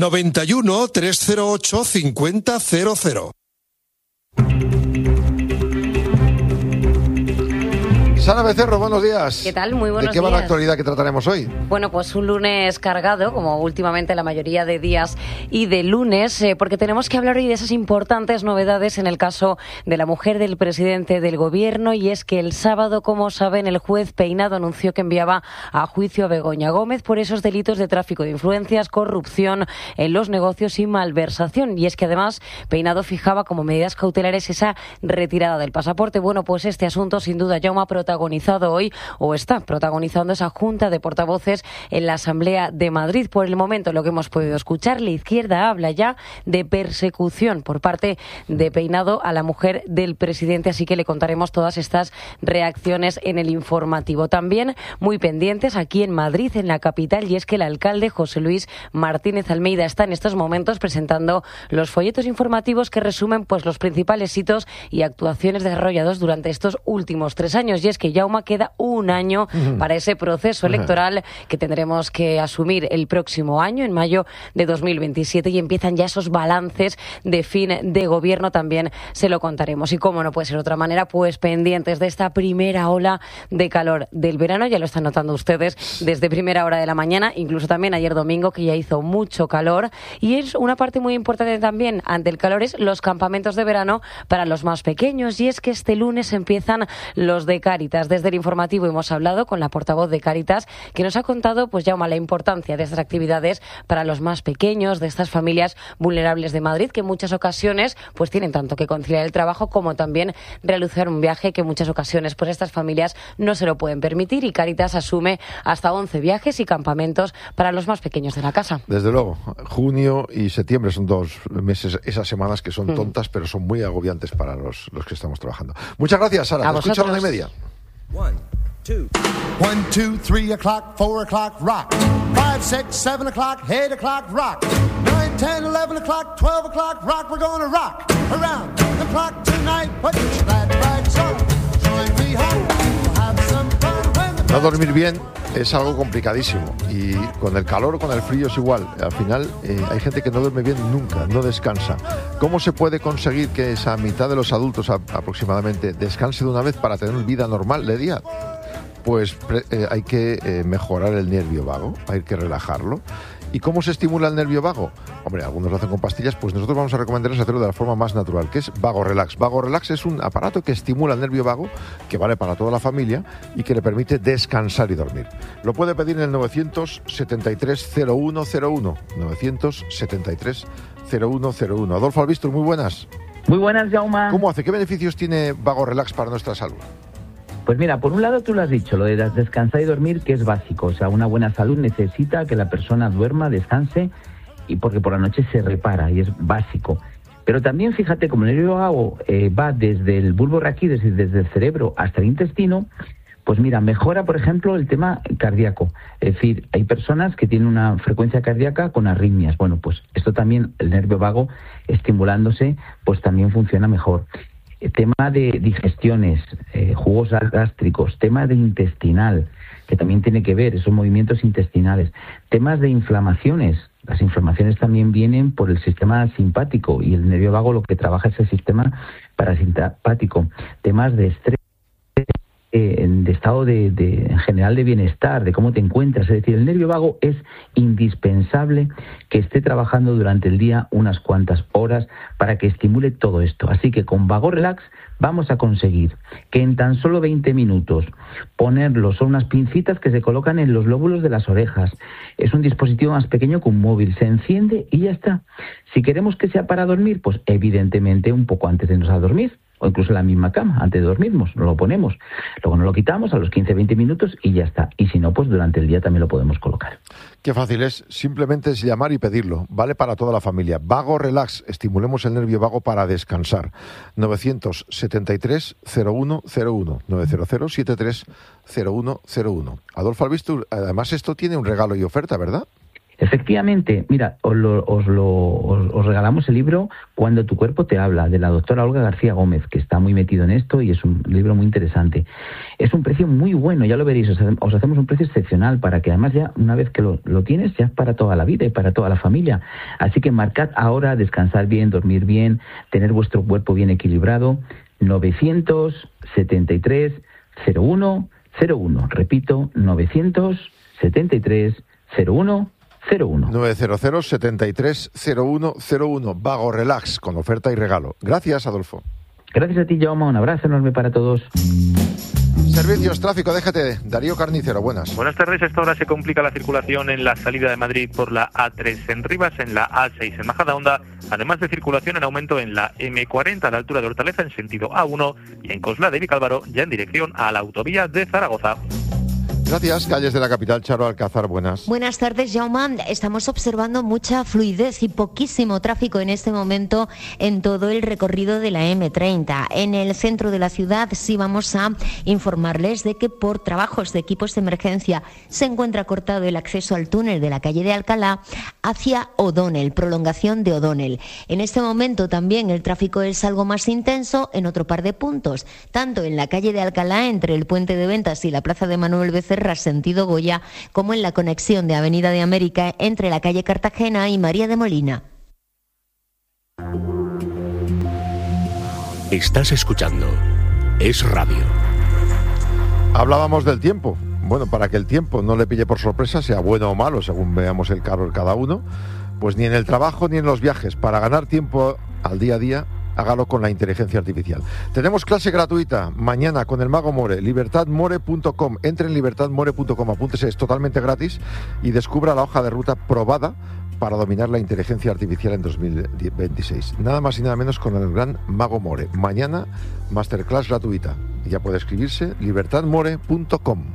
91 308 5000. Sara Becerro, buenos días. ¿Qué tal? Muy buenos días. ¿De qué va la actualidad que trataremos hoy? Bueno, pues un lunes cargado, como últimamente la mayoría de días y de lunes, porque tenemos que hablar hoy de esas importantes novedades en el caso de la mujer del presidente del Gobierno, y es que el sábado, como saben, el juez Peinado anunció que enviaba a juicio a Begoña Gómez por esos delitos de tráfico de influencias, corrupción en los negocios y malversación. Y es que además Peinado fijaba como medidas cautelares esa retirada del pasaporte. Bueno, pues este asunto sin duda ya ha protagonizado hoy, o está protagonizando, esa junta de portavoces en la Asamblea de Madrid. Por el momento, lo que hemos podido escuchar, la izquierda habla ya de persecución por parte de Peinado a la mujer del presidente, así que le contaremos todas estas reacciones en el informativo. También muy pendientes aquí en Madrid, en la capital, y es que el alcalde José Luis Martínez Almeida está en estos momentos presentando los folletos informativos que resumen pues los principales hitos y actuaciones desarrollados durante estos últimos 3 años. Y es que Jaume queda un año para ese proceso electoral que tendremos que asumir el próximo año, en mayo de 2027, y empiezan ya esos balances de fin de gobierno, también se lo contaremos. Y como no puede ser de otra manera, pues pendientes de esta primera ola de calor del verano, ya lo están notando ustedes desde primera hora de la mañana, incluso también ayer domingo, que ya hizo mucho calor. Y es una parte muy importante también ante el calor, es los campamentos de verano para los más pequeños, y es que este lunes empiezan los de Cáritas. Desde el informativo hemos hablado con la portavoz de Cáritas, que nos ha contado, pues Jaume, la importancia de estas actividades para los más pequeños, de estas familias vulnerables de Madrid, que en muchas ocasiones pues tienen tanto que conciliar el trabajo como también realizar un viaje, que en muchas ocasiones pues estas familias no se lo pueden permitir, y Cáritas asume hasta 11 viajes y campamentos para los más pequeños de la casa. Desde luego, junio y septiembre son 2 meses, esas semanas que son tontas, pero son muy agobiantes para los que estamos trabajando. Muchas gracias, Sara. Te escucho a la 1:30. 1, 2. 1, 2, 3 o'clock, 4 o'clock, rock. 5, 6, 7 o'clock, 8 o'clock, rock. 9, 10, 11 o'clock, 12 o'clock, rock. We're gonna rock around the clock tonight. Put your glad rags on, join me home. We'll have some fun when the... No dormir bien es algo complicadísimo, y con el calor o con el frío es igual. Al final hay gente que no duerme bien nunca, no descansa. ¿Cómo se puede conseguir que esa mitad de los adultos aproximadamente descanse de una vez para tener vida normal de día? Pues hay que mejorar el nervio vago, hay que relajarlo. ¿Y cómo se estimula el nervio vago? Hombre, algunos lo hacen con pastillas, pues nosotros vamos a recomendarles hacerlo de la forma más natural, que es Vago Relax. Vago Relax es un aparato que estimula el nervio vago, que vale para toda la familia y que le permite descansar y dormir. Lo puede pedir en el 973-0101, 973-0101. Adolfo Albistur, muy buenas. Muy buenas, Jaume. ¿Cómo hace? ¿Qué beneficios tiene Vago Relax para nuestra salud? Pues mira, por un lado tú lo has dicho, lo de descansar y dormir, que es básico. O sea, una buena salud necesita que la persona duerma, descanse, y porque por la noche se repara, y es básico. Pero también, fíjate, como el nervio vago va desde el bulbo raquídeo, es decir, desde el cerebro hasta el intestino, pues mira, mejora, por ejemplo, el tema cardíaco. Es decir, hay personas que tienen una frecuencia cardíaca con arritmias. Bueno, pues esto también, el nervio vago estimulándose, pues también funciona mejor. Tema de digestiones, jugos gástricos, tema de intestinal, que también tiene que ver, esos movimientos intestinales, temas de inflamaciones. Las inflamaciones también vienen por el sistema simpático, y el nervio vago lo que trabaja es el sistema parasimpático. Temas de estrés, de estado en general de bienestar, de cómo te encuentras. Es decir, el nervio vago es indispensable que esté trabajando durante el día unas cuantas horas para que estimule todo esto. Así que con Vago Relax vamos a conseguir que en tan solo 20 minutos ponerlo, son unas pincitas que se colocan en los lóbulos de las orejas. Es un dispositivo más pequeño que un móvil, se enciende y ya está. Si queremos que sea para dormir, pues evidentemente un poco antes de irnos a dormir, o incluso en la misma cama, antes de dormirnos, nos lo ponemos. Luego nos lo quitamos a los 15-20 minutos y ya está. Y si no, pues durante el día también lo podemos colocar. Qué fácil es, simplemente es llamar y pedirlo. Vale para toda la familia. Vago Relax, estimulemos el nervio vago para descansar. 973-0101, 900-73-0101. Adolfo Albistur, además esto tiene un regalo y oferta, ¿verdad? Efectivamente, mira, os regalamos el libro Cuando tu cuerpo te habla, de la doctora Olga García Gómez, que está muy metido en esto y es un libro muy interesante. Es un precio muy bueno, ya lo veréis, os hacemos un precio excepcional para que además ya una vez que lo tienes ya es para toda la vida y para toda la familia. Así que marcad ahora descansar bien, dormir bien, tener vuestro cuerpo bien equilibrado. 973 01 01, repito, 973 01 01. 900 73 0101. Vago Relax, con oferta y regalo. Gracias, Adolfo. Gracias a ti, Jaume. Un abrazo enorme para todos. Servicios, tráfico, déjate. Darío Carnicero, buenas. Buenas tardes. A esta hora se complica la circulación en la salida de Madrid por la A3 en Rivas, en la A6 en Majadahonda, además de circulación en aumento en la M40 a la altura de Hortaleza en sentido A1 y en Coslada y Vicálvaro ya en dirección a la autovía de Zaragoza. Gracias. Calles de la capital, Charo Alcázar, buenas. Buenas tardes, Jaume. Estamos observando mucha fluidez y poquísimo tráfico en este momento en todo el recorrido de la M30. En el centro de la ciudad sí vamos a informarles de que por trabajos de equipos de emergencia se encuentra cortado el acceso al túnel de la calle de Alcalá hacia O'Donnell, prolongación de O'Donnell. En este momento también el tráfico es algo más intenso en otro par de puntos, tanto en la calle de Alcalá entre el Puente de Ventas y la Plaza de Manuel Becerra sentido Goya, como en la conexión de Avenida de América entre la calle Cartagena y María de Molina. Estás escuchando Es Radio. Hablábamos del tiempo. Bueno, para que el tiempo no le pille por sorpresa, sea bueno o malo, según veamos el calor cada uno, pues ni en el trabajo ni en los viajes. Para ganar tiempo al día a día, hágalo con la inteligencia artificial. Tenemos clase gratuita mañana con el Mago More, libertadmore.com. Entre en libertadmore.com, apúntese, es totalmente gratis y descubra la hoja de ruta probada para dominar la inteligencia artificial en 2026. Nada más y nada menos con el gran Mago More. Mañana, masterclass gratuita. Ya puede escribirse libertadmore.com.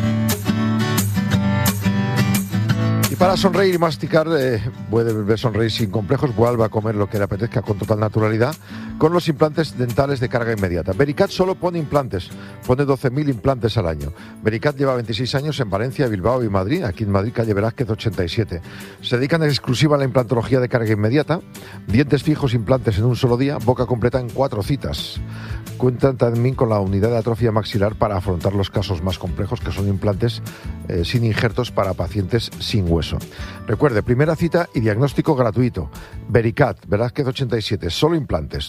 Y para sonreír y masticar, puede sonreír sin complejos, vuelva a comer lo que le apetezca con total naturalidad, con los implantes dentales de carga inmediata. Vericat solo pone implantes, pone 12.000 implantes al año. Vericat lleva 26 años en Valencia, Bilbao y Madrid, aquí en Madrid, calle Velázquez 87. Se dedican en exclusiva a la implantología de carga inmediata, dientes fijos, implantes en un solo día, boca completa en 4 citas. Cuentan también con la unidad de atrofia maxilar para afrontar los casos más complejos, que son implantes sin injertos para pacientes sin hueso. Recuerde, primera cita y diagnóstico gratuito. Vericat, Velázquez 87, solo implantes.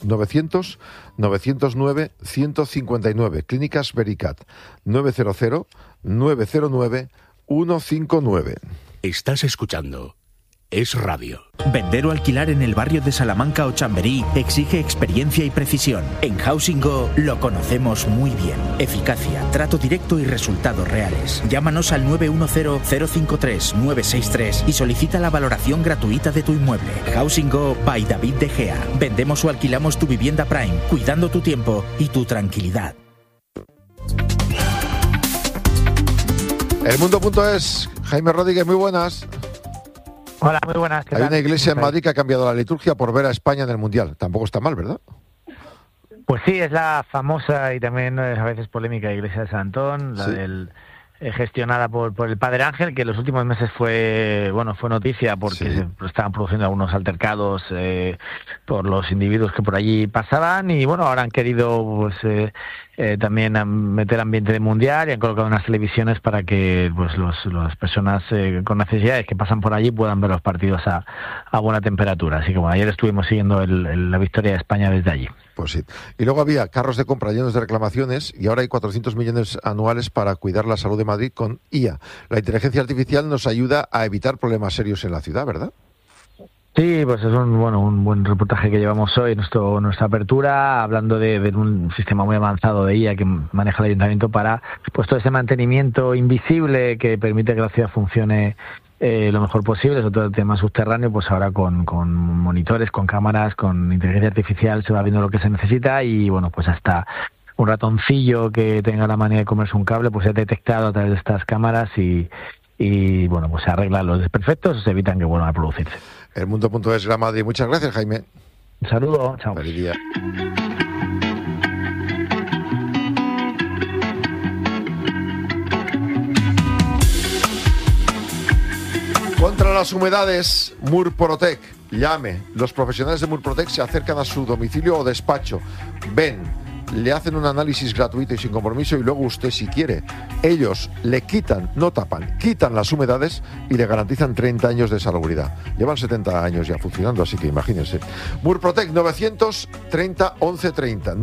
900-909-159. Clínicas Vericat. 900-909-159. Estás escuchando Es Radio. Vender o alquilar en el barrio de Salamanca o Chamberí exige experiencia y precisión. En Housing Go lo conocemos muy bien. Eficacia, trato directo y resultados reales. Llámanos al 910-053-963 y solicita la valoración gratuita de tu inmueble. Housing Go by David De Gea. Vendemos o alquilamos tu vivienda Prime, cuidando tu tiempo y tu tranquilidad. Elmundo.es, Jaime Rodríguez, muy buenas. Hola, muy buenas. Hay una iglesia en Madrid que ha cambiado la liturgia por ver a España en el Mundial. Tampoco está mal, ¿verdad? Pues sí, es la famosa y también a veces polémica iglesia de San Antón, la del gestionada por el Padre Ángel, que en los últimos meses fue noticia porque se estaban produciendo algunos altercados por los individuos que por allí pasaban y bueno, ahora han querido también meter ambiente de mundial y han colocado unas televisiones para que pues las personas con necesidades que pasan por allí puedan ver los partidos a buena temperatura. Así que bueno, ayer estuvimos siguiendo la victoria de España desde allí. Pues sí. Y luego había carros de compra llenos de reclamaciones y ahora hay 400 millones anuales para cuidar la salud de Madrid con IA. La inteligencia artificial nos ayuda a evitar problemas serios en la ciudad, ¿verdad? Sí, pues es un buen reportaje que llevamos hoy, nuestra apertura, hablando de un sistema muy avanzado de IA que maneja el ayuntamiento para pues todo ese mantenimiento invisible que permite que la ciudad funcione lo mejor posible, sobre todo el tema subterráneo, pues ahora con monitores, con cámaras, con inteligencia artificial se va viendo lo que se necesita y bueno, pues hasta un ratoncillo que tenga la manía de comerse un cable, pues se ha detectado a través de estas cámaras y bueno, pues se arreglan los desperfectos o se evitan que vuelvan a producirse. Elmundo.es, Gran Madrid. Muchas gracias, Jaime. Un saludo, chao. Feliz día. Contra las humedades, Murprotec. Llame. Los profesionales de Murprotec se acercan a su domicilio o despacho. Ven, le hacen un análisis gratuito y sin compromiso y luego usted, si quiere, ellos le quitan, no tapan, quitan las humedades y le garantizan 30 años de salubridad. Llevan 70 años ya funcionando, así que imagínense. Murprotec, 930 1130.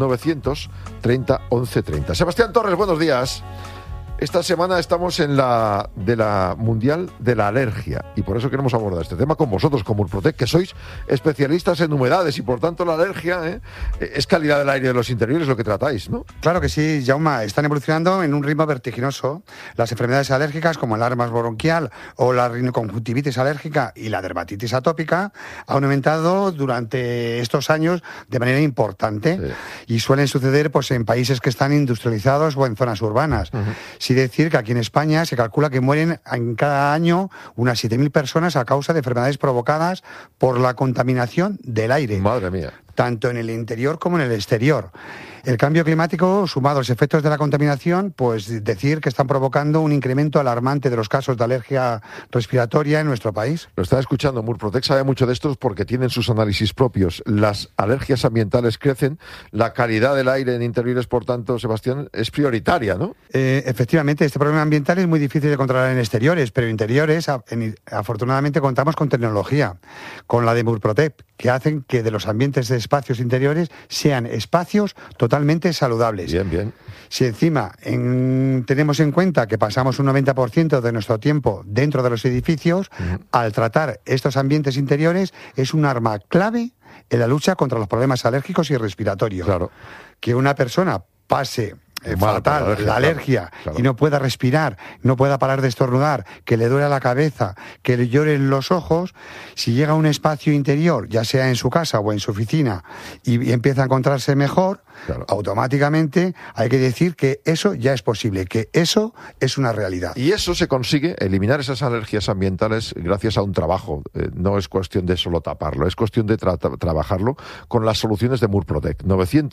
930 1130. Sebastián Torres, buenos días. Esta semana estamos en la Mundial de la Alergia y por eso queremos abordar este tema con vosotros, con Murprotec, que sois especialistas en humedades y por tanto la alergia es calidad del aire de los interiores lo que tratáis, ¿no? Claro que sí, Jaume. Están evolucionando en un ritmo vertiginoso. Las enfermedades alérgicas como el asma bronquial o la rinoconjuntivitis alérgica y la dermatitis atópica han aumentado durante estos años de manera importante y suelen suceder pues en países que están industrializados o en zonas urbanas. Sí decir que aquí en España se calcula que mueren en cada año unas 7.000 personas a causa de enfermedades provocadas por la contaminación del aire. Madre mía. Tanto en el interior como en el exterior. El cambio climático, sumado a los efectos de la contaminación, pues decir que están provocando un incremento alarmante de los casos de alergia respiratoria en nuestro país. Lo está escuchando, Murprotec sabe mucho de estos porque tienen sus análisis propios. Las alergias ambientales crecen, la calidad del aire en interiores, por tanto, Sebastián, es prioritaria, ¿no? Efectivamente, este problema ambiental es muy difícil de controlar en exteriores, pero en interiores, afortunadamente, contamos con tecnología, con la de Murprotec, que hacen que de los ambientes de espacios interiores sean espacios totalmente saludables. Bien, bien. Si encima tenemos en cuenta que pasamos un 90% de nuestro tiempo dentro de los edificios, al tratar estos ambientes interiores es un arma clave en la lucha contra los problemas alérgicos y respiratorios. Claro. Que una persona pase fatal, la alergia, claro. Y no pueda respirar, no pueda parar de estornudar, que le duele la cabeza, que le lloren los ojos, si llega a un espacio interior, ya sea en su casa o en su oficina, y empieza a encontrarse mejor, claro. Automáticamente hay que decir que eso ya es posible, que eso es una realidad. Y eso se consigue, eliminar esas alergias ambientales, gracias a un trabajo. No es cuestión de solo taparlo, es cuestión de trabajarlo con las soluciones de Murprotec.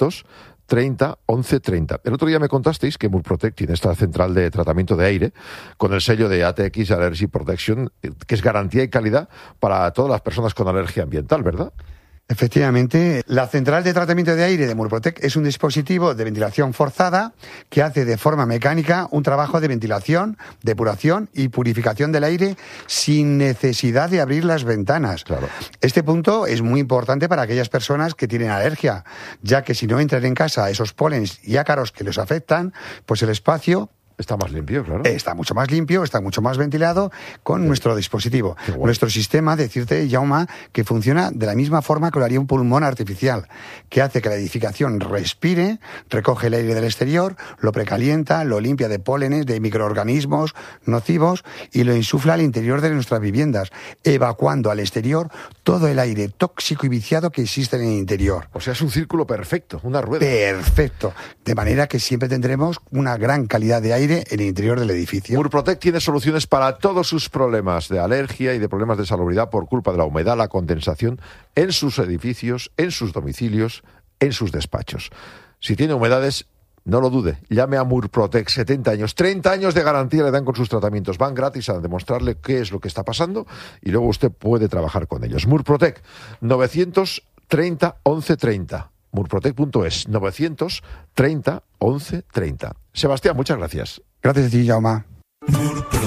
930 1130. El otro día me contasteis que Murprotec tiene esta central de tratamiento de aire con el sello de ATX Allergy Protection, que es garantía y calidad para todas las personas con alergia ambiental, ¿verdad? Efectivamente, la central de tratamiento de aire de Murprotec es un dispositivo de ventilación forzada que hace de forma mecánica un trabajo de ventilación, depuración y purificación del aire sin necesidad de abrir las ventanas. Claro. Este punto es muy importante para aquellas personas que tienen alergia, ya que si no entran en casa esos polens y ácaros que les afectan, pues el espacio está más limpio, claro. Está mucho más limpio, está mucho más ventilado con nuestro dispositivo. Nuestro sistema, decirte, Jaume, que funciona de la misma forma que lo haría un pulmón artificial, que hace que la edificación respire, recoge el aire del exterior, lo precalienta, lo limpia de pólenes, de microorganismos nocivos y lo insufla al interior de nuestras viviendas, evacuando al exterior todo el aire tóxico y viciado que existe en el interior. O sea, es un círculo perfecto, una rueda. Perfecto. De manera que siempre tendremos una gran calidad de aire en el interior del edificio. Murprotec tiene soluciones para todos sus problemas de alergia y de problemas de salubridad por culpa de la humedad, la condensación en sus edificios, en sus domicilios, en sus despachos. Si tiene humedades, no lo dude, llame a Murprotec, 70 años, 30 años de garantía le dan con sus tratamientos, van gratis a demostrarle qué es lo que está pasando y luego usted puede trabajar con ellos. Murprotec, 930 1130. Murprotec.es, 930 1130. Sebastián, muchas gracias. Gracias a ti, Jaume.